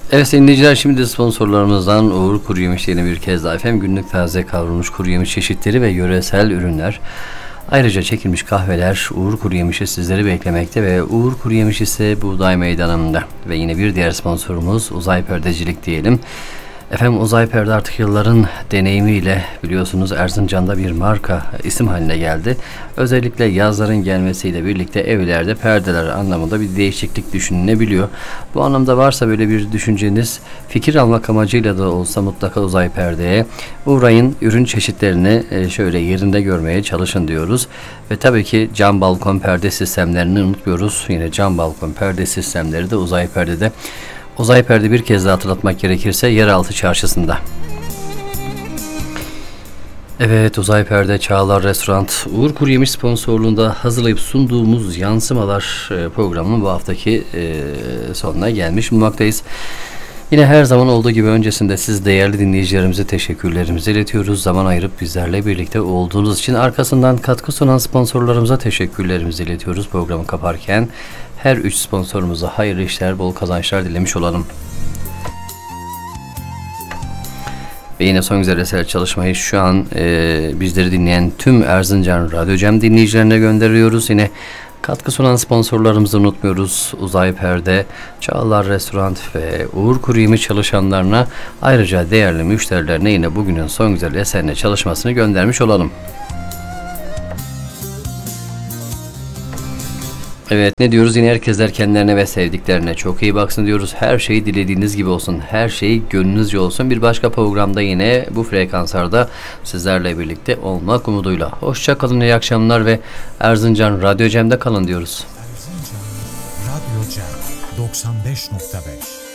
Evet sayın dinleyiciler, şimdi de sponsorlarımızdan Uğur Kuru Yemiş yeni bir kez daha efendim günlük taze kavrulmuş kuru yemiş çeşitleri ve yöresel ürünler. Ayrıca çekilmiş kahveler Uğur Kuru Yemiş'i sizleri beklemekte ve Uğur Kuru Yemiş ise Buğday Meydanı'nda. Ve yine bir diğer sponsorumuz Uzay Perdecilik diyelim. Efendim Uzay Perde artık yılların deneyimiyle biliyorsunuz Erzincan'da bir marka isim haline geldi. Özellikle yazların gelmesiyle birlikte evlerde perdeler anlamında bir değişiklik düşünülebiliyor. Bu anlamda varsa böyle bir düşünceniz, fikir almak amacıyla da olsa mutlaka Uzay Perde'ye uğrayın, ürün çeşitlerini şöyle yerinde görmeye çalışın diyoruz. Ve tabii ki cam balkon perde sistemlerini unutmuyoruz. Yine cam balkon perde sistemleri de Uzay Perde'de. Uzay Perde bir kez daha hatırlatmak gerekirse Yeraltı Çarşısı'nda. Evet, Uzay Perde, Çağlar Restoran, Uğur Kuru Yemiş sponsorluğunda hazırlayıp sunduğumuz Yansımalar programının bu haftaki sonuna gelmiş bulunmaktayız. Yine her zaman olduğu gibi öncesinde siz değerli dinleyicilerimize teşekkürlerimizi iletiyoruz. Zaman ayırıp bizlerle birlikte olduğunuz için arkasından katkı sunan sponsorlarımıza teşekkürlerimizi iletiyoruz. Programı kaparken her 3 sponsorumuza hayırlı işler, bol kazançlar dilemiş olalım. Ve yine son güzel eser çalışmayı şu an bizleri dinleyen tüm Erzincan Radyo Cem dinleyicilerine gönderiyoruz. Yine katkı sunan sponsorlarımızı unutmuyoruz. Uzay Perde, Çağlar Restoran ve Uğur Kuru Yemiş çalışanlarına, ayrıca değerli müşterilerine yine bugünün son güzel eserine çalışmasını göndermiş olalım. Evet, ne diyoruz? Yine herkesler kendilerine ve sevdiklerine çok iyi baksın diyoruz. Her şey dilediğiniz gibi olsun. Her şey gönlünüzce olsun. Bir başka programda yine bu frekanslarda sizlerle birlikte olmak umuduyla. Hoşça kalın, iyi akşamlar ve Erzincan Radyo Cem'de kalın diyoruz. Erzincan Radyo Cem 95.5